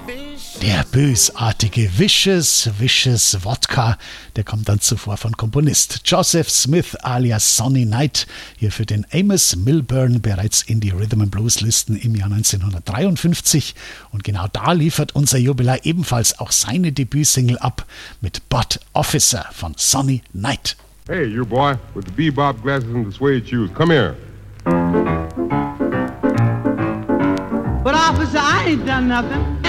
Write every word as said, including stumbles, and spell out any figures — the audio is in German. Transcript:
Der bösartige Vicious, Vicious Vodka, der kommt dann zuvor von Komponist Joseph Smith alias Sonny Knight, hier für den Amos Milburn bereits in die Rhythm and Blues Listen im Jahr neunzehnhundertdreiundfünfzig. Und genau da liefert unser Jubilar ebenfalls auch seine Debütsingle ab mit Bud Officer von Sonny Knight. Hey, you boy with the bebop glasses and the suede shoes, come here. But officer, I ain't done nothing.